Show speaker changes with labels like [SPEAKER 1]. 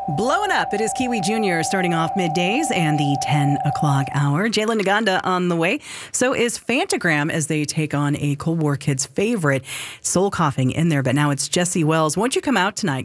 [SPEAKER 1] Blowing up. It is Kiwi Jr. starting off middays and the 10 o'clock hour. Jalen Naganda on the way. So is Fantagram as they take on a Cold War Kids favorite, Soul Coughing in there. But now it's Jesse Wells. Won't you come out tonight?